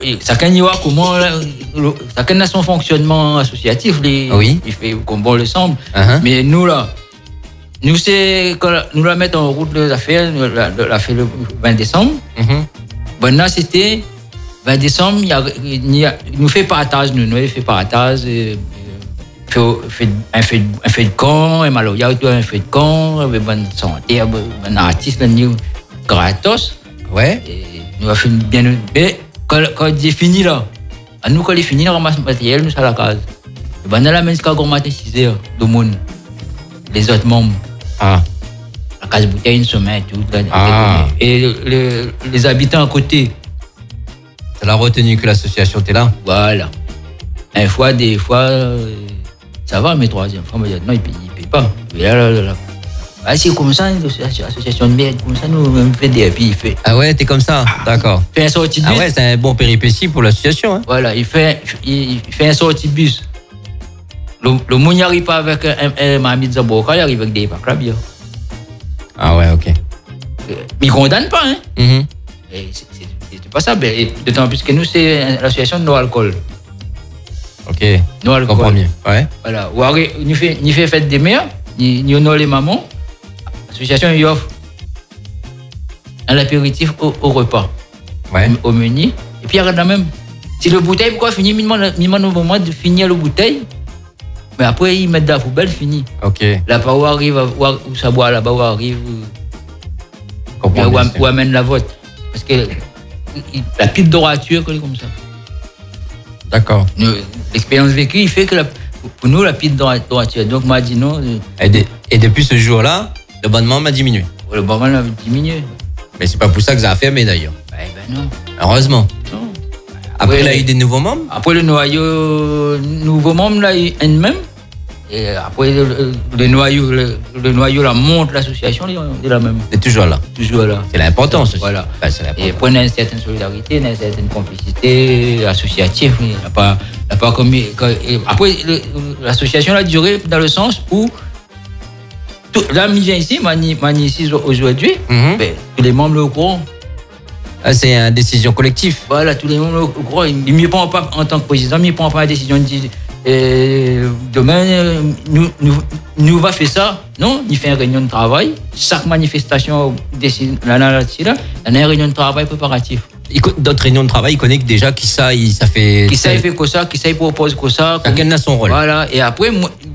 chacun y voit comment, chacun a son fonctionnement associatif, oui. Il fait comme bon le semble. Mais nous là, nous c'est quand nous la mettons en route les affaires, nous la fait le 20 décembre. Maintenant c'était 20 décembre, nous fait partage, nous fait partage, fait un fait de camp, et alors il y a un fait de camp, avec bonne santé, un artiste nous gratos. Ouais. Et nous a fait bien. Mais quand il fini là, à nous quand il fini, on ramasse le matériel, nous à la case. Et ben là, même jusqu'à grand matin 6 heures, tout le monde, les autres membres. La case bouteille, une semaine, tout. Et les habitants à côté. Ça l'a retenu que l'association était là. Voilà. Des fois, ça va, mais troisième fois, non, il ne paye pas. Et là. C'est comme ça, une association de merde, comme ça, nous, on fait des puis il fait. Ah ouais, t'es comme ça, d'accord. Il fait un sortie de bus. Ah ouais, c'est un bon péripétie pour l'association. Hein. Voilà, il fait un sortie de bus. Le monde n'y arrive pas avec un mamie de Zaboka, il arrive avec des packs là, bien. Ah ouais, ok. Mais il ne condamne pas, hein. C'est pas ça, d'autant plus que nous, c'est l'association de no alcool. Ok. No alcool. Comprends mieux. Ouais. Voilà. Nous fait fête des mères, nous honore les mamans. L'association il offre un apéritif au repas, au menu. Et puis il y a même. Si le bouteille, pourquoi finir, minimum au moment de finir le bouteille, mais après ils mettent dans la poubelle, fini. Ok. Là-bas où arrive, où ça boit là-bas, où arrive, où amène la vote. Parce que la pipe d'orature, comme ça. D'accord. L'expérience vécue, il fait que pour nous, la pipe d'orature. Donc, m'a dit non. Et depuis ce jour-là, le bonnement m'a diminué. Le bonnement a diminué. Mais c'est pas pour ça que ça a fermé d'ailleurs. Ben non. Heureusement. Non. Après, il a eu des nouveaux membres. Après le nouveau membre, là, il y a un même. Et après, le noyau, la monte, l'association, il est la même. C'est toujours là. Toujours là. C'est l'importance aussi. Voilà. C'est l'importance. Et après, il y a une certaine solidarité, une certaine complicité associative. Il n'y a pas comme. Après, l'association a duré dans le sens où. Là, je viens ici, je ici aujourd'hui, tous les membres au courant. Ah, c'est une décision collective. Voilà, tous les membres au courant. Ils ne prennent pas en tant que président, ils ne prennent pas la décision de dire demain, nous va faire ça. Non, il fait une réunion de travail. Chaque manifestation, il y a une réunion de travail préparatif. D'autres réunions de travail, il connaît que déjà qui ça il fait que ça, qui ça il propose que ça. Chacun a son rôle. Voilà, et après,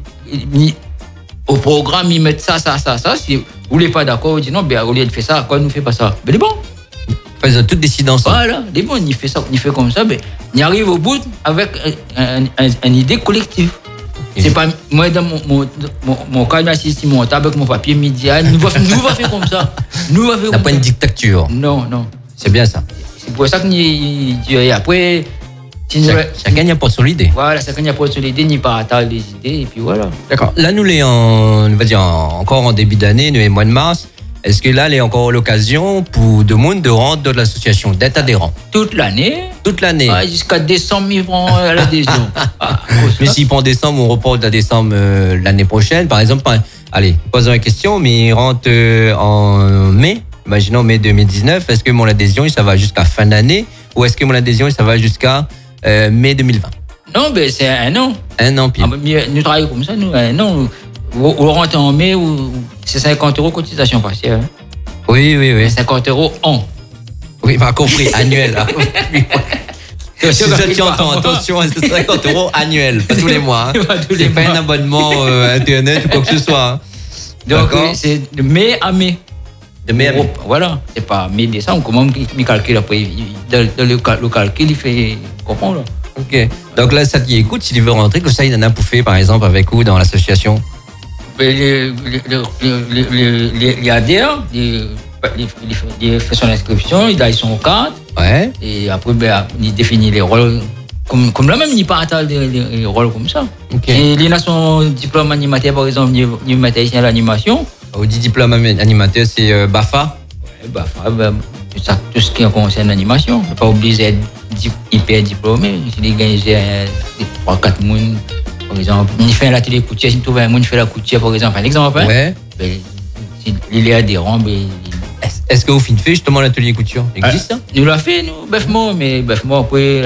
au programme, ils mettent ça. Si vous voulez pas d'accord, vous dites non, au lieu de faire ça, quoi, nous fait pas ça. Mais c'est bon. Ils ont toutes décidé ensemble. Voilà, c'est bon, il fait ça, il fait comme ça, mais il arrive au bout avec une idée collective. C'est pas moi dans mon cas, j'assiste mon table avec mon papier média, nous va faire comme ça. Nous va faire. T'as pas une dictature. Non. C'est bien ça. C'est pour ça que après. Chacun n'y apporte son idée. Voilà, chacun n'y apporte son idée, n'y partage des idées, et puis voilà. D'accord. Là, nous, on va dire encore en début d'année, nous, les mois de mars, est-ce que là, il y a encore l'occasion pour tout le monde de rentrer dans l'association, d'être adhérent? Toute l'année. Jusqu'à décembre, ils vont à l'adhésion. Mais s'ils prennent décembre, on reporte à décembre l'année prochaine, par exemple, allez, posons la question, mais ils rentrent en mai, imaginons mai 2019, est-ce que mon adhésion, ça va jusqu'à fin d'année, ou est-ce que mon adhésion, ça va jusqu'à mai 2020? Non, mais c'est un an. Un an, pile. Nous travaillons comme ça, nous, un an. Ou rentre en mai, c'est 50 € cotisation partielle. Hein. Oui. 50 € an. Oui, pas compris, annuel. Si tu entends, attention, c'est 50 € annuel, pas tous les mois. Hein. C'est pas un abonnement internet ou quoi que ce soit. Hein. Donc, c'est de mai à mai. De mai à mai. Voilà, c'est pas mai-décembre. Comment il calcule après? Dans le calcul, il fait comprendre. Ok. Donc là, ça dit, écoute, s'il veut rentrer, que ça, il en a bouffé, par exemple, avec vous dans l'association? Les adhérents, il fait son inscription, il a son carte. Ouais. Et après, il définit les rôles. Comme là même, il partage les rôles comme ça. Okay. Et il a son diplôme animateur, par exemple, il met ici à l'animation. Au dit diplôme animateur, c'est BAFA. Ouais, BAFA, tout ce qui concerne l'animation. Il ne faut pas oublier d'être hyper diplômé. Il gagne 3-4 personnes. Par exemple, il fait la télécoutière, si tu trouves un monde qui fait la coutière, par exemple, un exemple. Ouais. S'il est adhérent, Est-ce que vous finissez justement l'atelier couture existe? Nous l'a fait, nous, bœuf mort, mais bœuf mort, après,